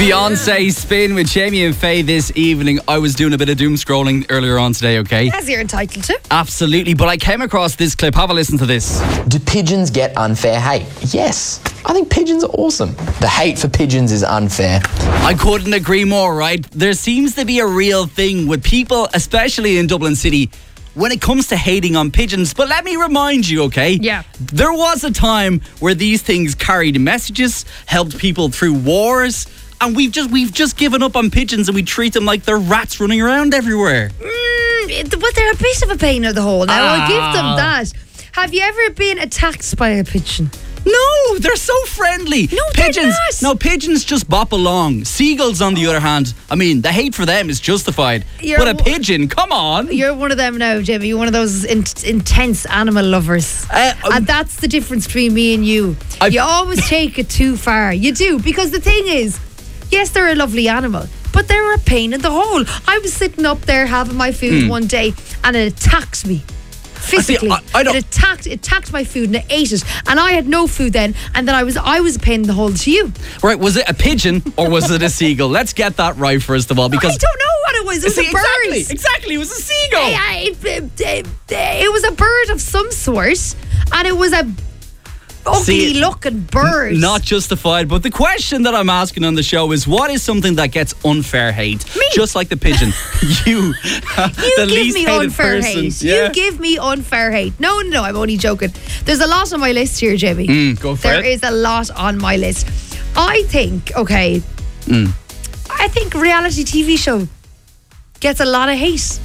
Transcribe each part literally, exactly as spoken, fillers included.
Beyonce Spin with Jamie and Faye this evening. I was doing a bit of doom scrolling earlier on today, okay? As you're entitled to. Absolutely, but I came across this clip. Have a listen to this. Do pigeons get unfair hate? Yes. I think pigeons are awesome. The hate for pigeons is unfair. I couldn't agree more, right? There seems to be a real thing with people, especially in Dublin City, when it comes to hating on pigeons. But let me remind you, okay? Yeah. There was a time where these things carried messages, helped people through wars, and we've just we've just given up on pigeons and we treat them like they're rats running around everywhere. Mm, but they're a bit of a pain in the hole. Now, Ah. I'll give them that. Have you ever been attacked by a pigeon? No, they're so friendly. No, they're pigeons. not. No, pigeons just bop along. Seagulls, on the other hand, I mean, the hate for them is justified. You're but a w- pigeon, come on. You're one of them now, Jimmy. You're one of those in- intense animal lovers. Uh, um, and that's the difference between me and you. I- You always take it too far. You do. Because the thing is, yes, they're a lovely animal, but they're a pain in the hole. I was sitting up there having my food one day and it attacked me. Physically, I, I don't- it attacked it attacked my food and it ate it, and I had no food then. And then I was I was a pain in the hole to you. Right, was it a pigeon or was it a seagull? Let's get that right first of all, I because don't know what it was. It was See, a bird. exactly, exactly, it was a seagull. Hey, I- it, it, it, it was a bird of some sort, and it was a ugly See, looking bird. Not justified, but the question that I'm asking on the show is, what is something that gets unfair hate? Me. Just like the pigeon. you, You the give least me hated unfair person. hate. Yeah. You give me unfair hate. No, no, no, I'm only joking. There's a lot on my list here, Jamie. Mm, go for There it. is a lot on my list. I think, okay, Mm. I think reality T V show gets a lot of hate.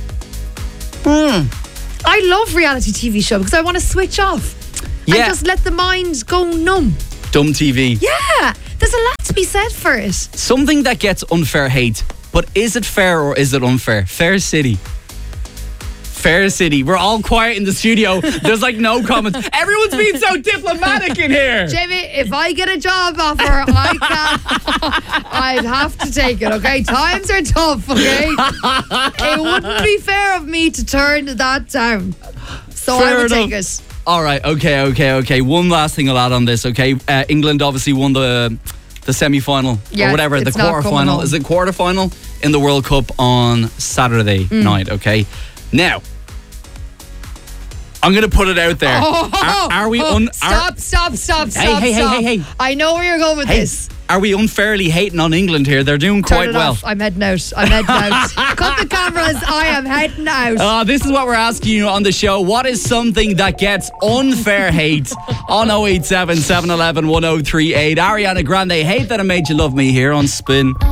Mm. I love reality T V show because I want to switch off and Yeah. just let the mind go numb. Dumb T V. Yeah, there's a lot to be said for it. Something that gets unfair hate, but is it fair or is it unfair? Fair City. Fair City. We're all quiet in the studio. There's like no comments. Everyone's being so diplomatic in here. Jamie, if I get a job offer, I can. I'd have to take it, okay? Times are tough, okay? It wouldn't be fair of me to turn that down. So I Fair would take enough. it. All right, okay, okay, okay. One last thing I'll add on this, okay? Uh, England obviously won the the semi-final Yeah, or whatever, it's the not going quarter-final. home. Is it quarter-final in the World Cup on Saturday Mm. night, okay? Now, I'm going to put it out there. Oh, are, are we oh, un... Stop, Are, stop, stop, Hey, stop, hey, hey, stop. hey, hey. I know where you're going with hey, this. are we unfairly hating on England here? They're doing Turn quite it well. off. I'm heading out. I'm heading out. Cut the cameras. I am heading out. Uh, this is what we're asking you on the show. What is something that gets unfair hate on oh eight seven, seven one one, one oh three eight? Ariana Grande, Hate That I Made You Love Me here on Spin.